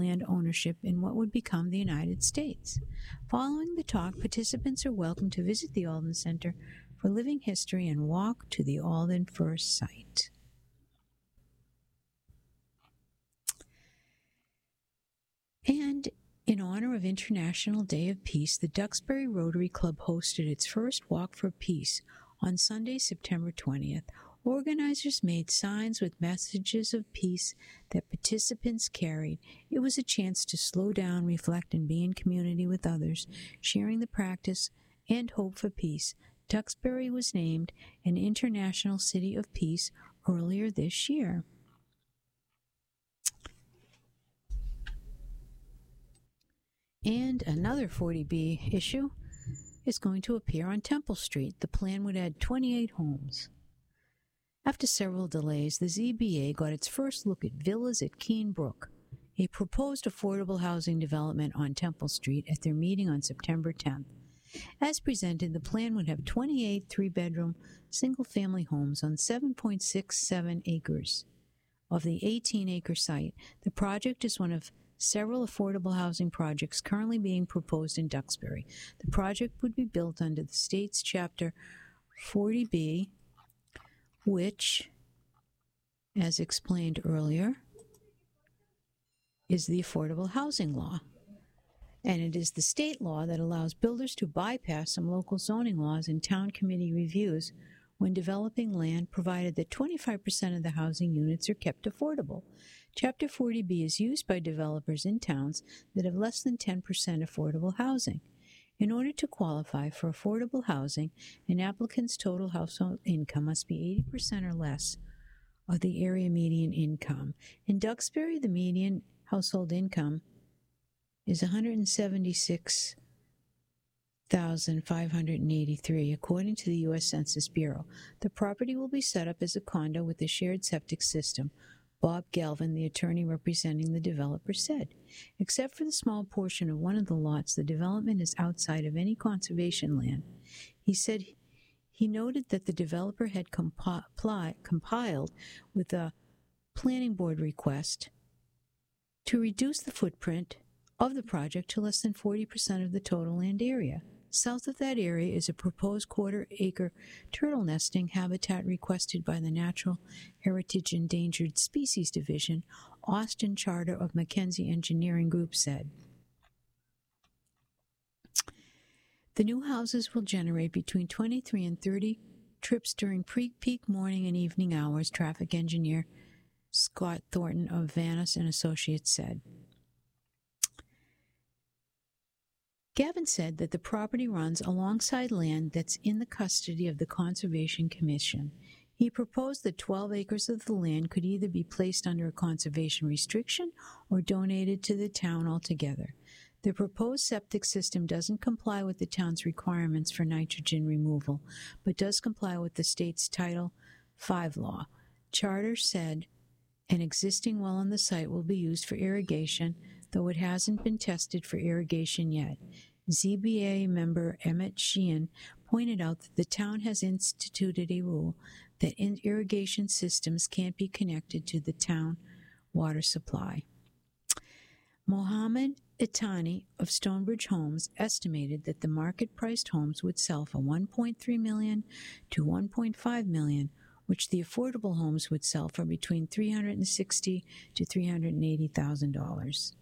land ownership in what would become the United States. Following the talk, participants are welcome to visit the Alden Center for Living History and walk to the Alden First site. And in honor of International Day of Peace, the Duxbury Rotary Club hosted its first Walk for Peace on Sunday, September 20th. Organizers made signs with messages of peace that participants carried. It was a chance to slow down, reflect, and be in community with others, sharing the practice and hope for peace. Duxbury was named an International City of Peace earlier this year. And another 40B issue is going to appear on Temple Street. The plan would add 28 homes. After several delays, the ZBA got its first look at Villas at Keene Brook, a proposed affordable housing development on Temple Street, at their meeting on September 10th. As presented, the plan would have 28 three-bedroom, single-family homes on 7.67 acres of the 18-acre site. The project is one of several affordable housing projects currently being proposed in Duxbury. The project would be built under the state's Chapter 40B, which, as explained earlier, is the Affordable Housing Law. And it is the state law that allows builders to bypass some local zoning laws in town committee reviews when developing land, provided that 25% of the housing units are kept affordable. Chapter 40B is used by developers in towns that have less than 10% affordable housing. In order to qualify for affordable housing, an applicant's total household income must be 80% or less of the area median income. In Duxbury, the median household income is $176,583, according to the U.S. Census Bureau. The property will be set up as a condo with a shared septic system. Bob Galvin, the attorney representing the developer, said, except for the small portion of one of the lots, the development is outside of any conservation land. He said he noted that the developer had compiled with a planning board request to reduce the footprint of the project to less than 40% of the total land area. South of that area is a proposed quarter-acre turtle nesting habitat requested by the Natural Heritage Endangered Species Division, Austin Charter of Mackenzie Engineering Group said. The new houses will generate between 23 and 30 trips during peak morning and evening hours, traffic engineer Scott Thornton of Vanis and Associates said. Gavin said that the property runs alongside land that's in the custody of the Conservation Commission. He proposed that 12 acres of the land could either be placed under a conservation restriction or donated to the town altogether. The proposed septic system doesn't comply with the town's requirements for nitrogen removal, but does comply with the state's Title V law. Charter said an existing well on the site will be used for irrigation, though it hasn't been tested for irrigation yet. ZBA member Emmett Sheehan pointed out that the town has instituted a rule that irrigation systems can't be connected to the town water supply. Mohammed Itani of Stonebridge Homes estimated that the market-priced homes would sell for $1.3 million to $1.5 million, which the affordable homes would sell for between $360,000 to $380,000.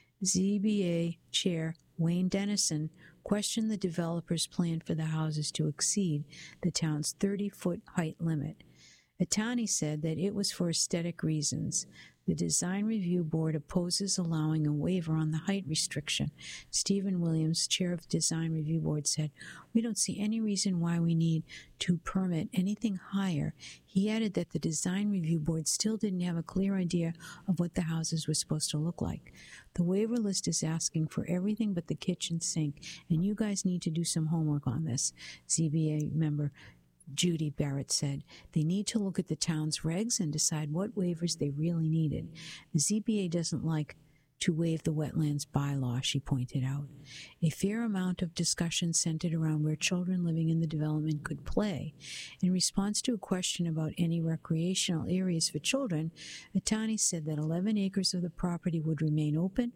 ZBA Chair Wayne Dennison questioned the developer's plan for the houses to exceed the town's 30-foot height limit. Itani said that it was for aesthetic reasons. The Design Review Board opposes allowing a waiver on the height restriction. Stephen Williams, chair of the Design Review Board, said, "We don't see any reason why we need to permit anything higher." He added that the Design Review Board still didn't have a clear idea of what the houses were supposed to look like. The waiver list is asking for everything but the kitchen sink, and you guys need to do some homework on this, ZBA member Judy Barrett said. They need to look at the town's regs and decide what waivers they really needed. The ZBA doesn't like to waive the wetlands bylaw, she pointed out. A fair amount of discussion centered around where children living in the development could play. In response to a question about any recreational areas for children, Itani said that 11 acres of the property would remain open